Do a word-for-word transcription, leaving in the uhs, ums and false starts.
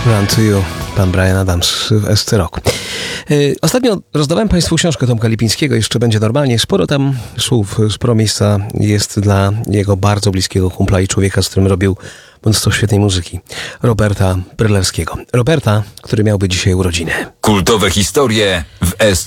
Run to You, pan Bryan Adams w S C Rock. Yy, ostatnio rozdawałem Państwu książkę Tomka Lipińskiego, jeszcze będzie normalnie. Sporo tam słów, sporo miejsca jest dla jego bardzo bliskiego kumpla i człowieka, z którym robił mnóstwo świetnej muzyki. Roberta Brylewskiego. Roberta, który miałby dzisiaj urodziny. Kultowe historie w S